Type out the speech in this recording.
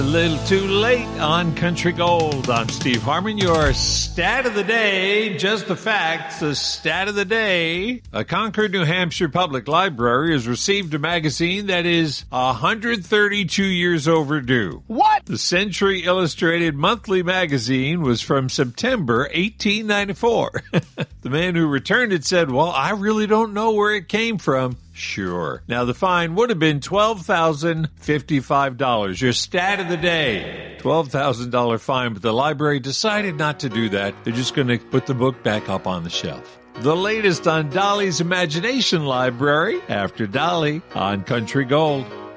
A little too late on Country Gold. I'm Steve Harmon. Your stat of the day, just the facts, the stat of the day. A Concord, New Hampshire public library has received a magazine that is 132 years overdue. What? The Century Illustrated Monthly magazine was from September 1894. The man who returned it said, well, I really don't know where it came from. Sure. Now, the fine would have been $12,055. Your stat of the day. $12,000 fine, but the library decided not to do that. They're just going to put the book back up on the shelf. The latest on Dolly's Imagination Library after Dolly on Country Gold.